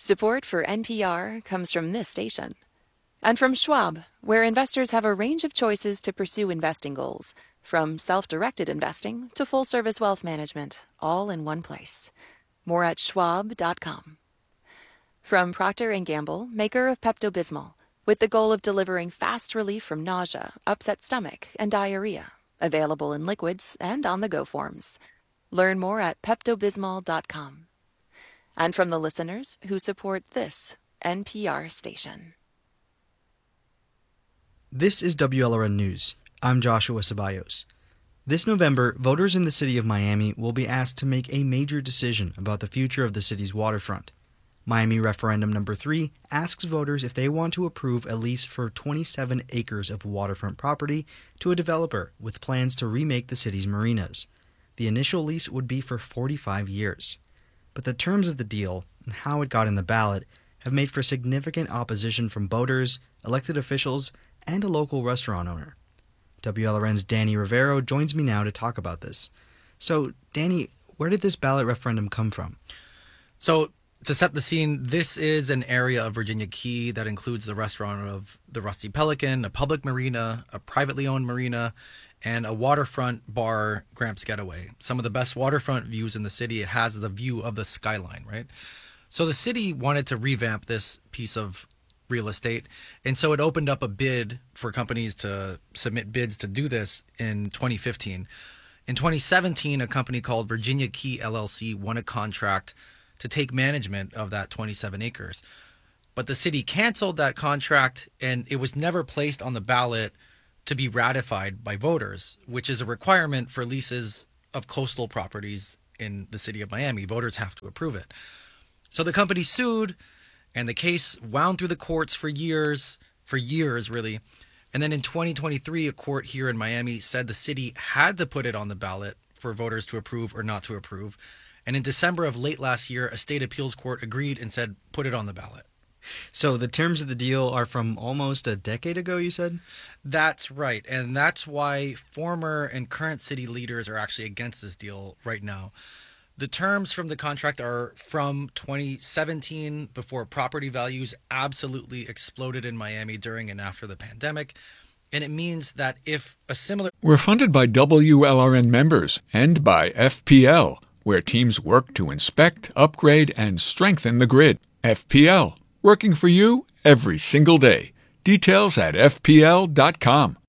Support for NPR comes from this station. And from Schwab, where investors have a range of choices to pursue investing goals, from self-directed investing to full-service wealth management, all in one place. More at schwab.com. From Procter & Gamble, maker of Pepto-Bismol, with the goal of delivering fast relief from nausea, upset stomach, and diarrhea. Available in liquids and on-the-go forms. Learn more at peptobismol.com. And from the listeners who support this NPR station. This is WLRN News. I'm Joshua Ceballos. This November, voters in the city of Miami will be asked to make a major decision about the future of the city's waterfront. Miami Referendum Number 3 asks voters if they want to approve a lease for 27 acres of waterfront property to a developer with plans to remake the city's marinas. The initial lease would be for 45 years. But the terms of the deal and how it got in the ballot have made for significant opposition from voters, elected officials, and a local restaurant owner. WLRN's Danny Rivero joins me now to talk about this. So, Danny, where did this ballot referendum come from? So, to set the scene, this is an area of Virginia Key that includes the restaurant of the Rusty Pelican, a public marina, a privately owned marina, and a waterfront bar, Gramps Getaway. Some of the best waterfront views in the city. It has the view of the skyline, right? So the city wanted to revamp this piece of real estate, and so it opened up a bid for companies to submit bids to do this in 2015. In 2017, a company called Virginia Key LLC won a contract to take management of that 27 acres. But the city canceled that contract, and it was never placed on the ballot to be ratified by voters, which is a requirement for leases of coastal properties in the city of Miami. Voters have to approve it. So the company sued, and the case wound through the courts for years really. And then in 2023, a court here in Miami said the city had to put it on the ballot for voters to approve or not to approve. And in December of late last year, a state appeals court agreed and said, put it on the ballot. So the terms of the deal are from almost a decade ago, you said? That's right. And that's why former and current city leaders are actually against this deal right now. The terms from the contract are from 2017, before property values absolutely exploded in Miami during and after the pandemic. And it means that if a similar... We're funded by WLRN members and by FPL, where teams work to inspect, upgrade, and strengthen the grid. FPL, working for you every single day. Details at FPL.com.